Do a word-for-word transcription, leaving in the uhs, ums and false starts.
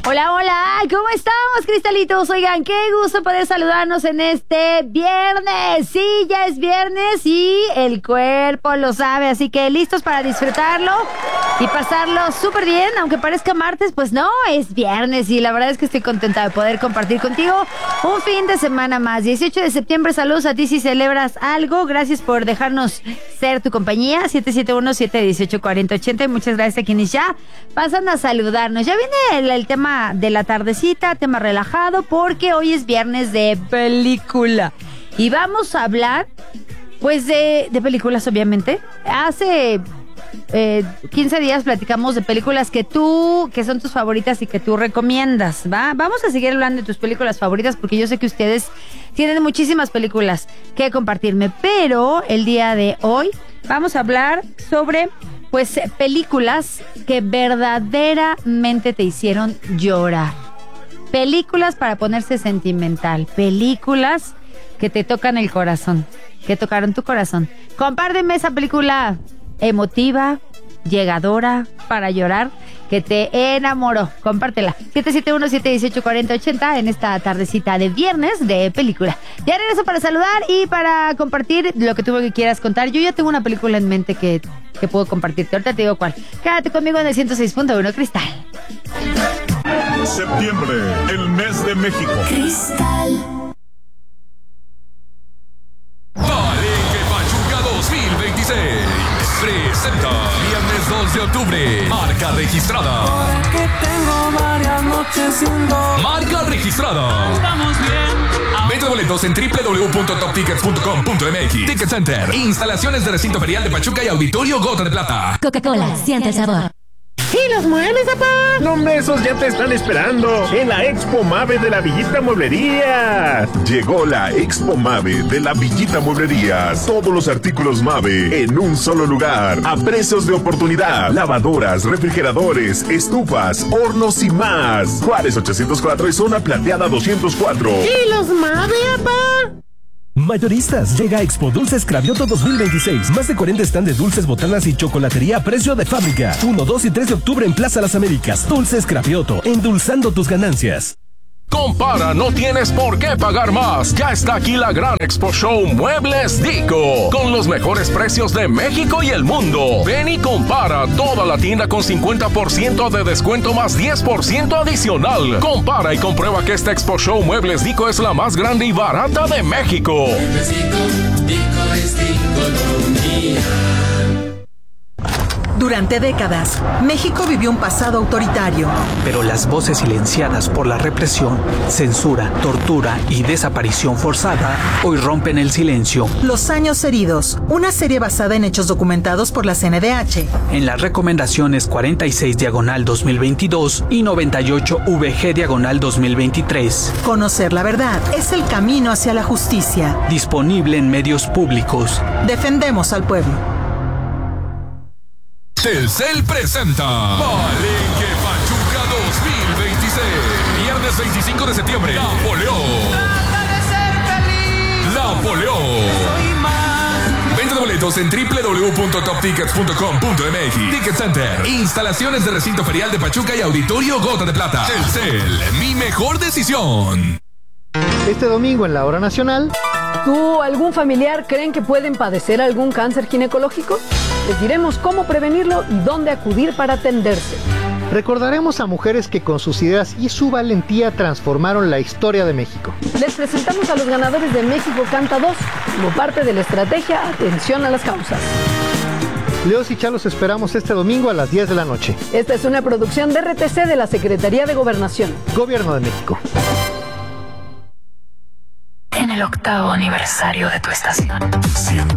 Hola, hola, ¿cómo estamos, cristalitos? Oigan, qué gusto poder saludarnos en este viernes. Sí, ya es viernes y el cuerpo lo sabe, así que listos para disfrutarlo y pasarlo súper bien. Aunque parezca martes, pues no, es viernes y la verdad es que estoy contenta de poder compartir contigo un fin de semana más. dieciocho de septiembre, saludos a ti si celebras algo. Gracias por dejarnos ser tu compañía. siete siete uno, siete uno ocho, cuatro cero ocho cero. Y muchas gracias a quienes ya pasan a saludarnos. Ya viene el, el tema de la tardecita, tema relajado, porque hoy es viernes de película. Y vamos a hablar, pues, de, de películas, obviamente. Hace eh, quince días platicamos de películas que tú, que son tus favoritas y que tú recomiendas, ¿va? Vamos a seguir hablando de tus películas favoritas porque yo sé que ustedes tienen muchísimas películas que compartirme. Pero el día de hoy vamos a hablar sobre... pues películas que verdaderamente te hicieron llorar. Películas para ponerse sentimental. Películas que te tocan el corazón. Que tocaron tu corazón. Compárteme esa película emotiva, llegadora, para llorar, que te enamoró. Compártela. siete siete uno, siete uno ocho, cuatro cero ocho cero en esta tardecita de viernes de película. Ya regreso para saludar y para compartir lo que tú que quieras contar. Yo ya tengo una película en mente que, que puedo compartirte. Ahorita te digo cuál. Quédate conmigo en el ciento seis punto uno Cristal. Septiembre, el mes de México. Cristal. Palenque Pachuca dos mil veintiséis presenta viernes dos de octubre. Marca registrada. Porque tengo varias noches siendo. Marca registrada. Estamos bien. Venta boletos en doble u doble u doble u punto top tickets punto com punto m x. Ticket Center. Instalaciones de recinto ferial de Pachuca y Auditorio Gota de Plata. Coca-Cola, siente el sabor. ¿Y los muebles, papá? Los mesos ya te están esperando en la Expo Mave de la Villita Mueblerías. Llegó la Expo Mave de la Villita Mueblerías. Todos los artículos Mave en un solo lugar. A precios de oportunidad. Lavadoras, refrigeradores, estufas, hornos y más. Juárez ochocientos cuatro y Zona Plateada doscientos cuatro. ¿Y los Mave, papá? Mayoristas, llega a Expo Dulces Cravioto dos mil veintiséis. Más de cuarenta stand de dulces, botanas y chocolatería a precio de fábrica. uno, dos y tres de octubre en Plaza Las Américas. Dulces Cravioto, endulzando tus ganancias. Compara, no tienes por qué pagar más. Ya está aquí la gran Expo Show Muebles Dico, con los mejores precios de México y el mundo. Ven y compara toda la tienda con cincuenta por ciento de descuento más diez por ciento adicional. Compara y comprueba que esta Expo Show Muebles Dico es la más grande y barata de México. Muebles Dico, Dico es Diconomía. Durante décadas, México vivió un pasado autoritario. Pero las voces silenciadas por la represión, censura, tortura y desaparición forzada hoy rompen el silencio. Los años heridos, una serie basada en hechos documentados por la C N D H. En las recomendaciones cuarenta y seis diagonal dos mil veintidós y noventa y ocho V G diagonal dos mil veintitrés. Conocer la verdad es el camino hacia la justicia. Disponible en medios públicos. Defendemos al pueblo. Telcel presenta Palenque Pachuca dos mil veintiséis. Viernes veinticinco de septiembre. Napoleón. Trata de ser feliz. Napoleón. Soy más. Venta de boletos en doble u doble u doble u punto top tickets punto com punto m x. Ticket Center. Instalaciones de recinto ferial de Pachuca y Auditorio Gota de Plata. Telcel, mi mejor decisión. Este domingo en la Hora Nacional. ¿Tú o algún familiar creen que pueden padecer algún cáncer ginecológico? Les diremos cómo prevenirlo y dónde acudir para atenderse. Recordaremos a mujeres que con sus ideas y su valentía transformaron la historia de México. Les presentamos a los ganadores de México Canta dos como parte de la estrategia Atención a las Causas. Leos y Chalos esperamos este domingo a las diez de la noche. Esta es una producción de R T C de la Secretaría de Gobernación. Gobierno de México. En el octavo aniversario de tu estación. ciento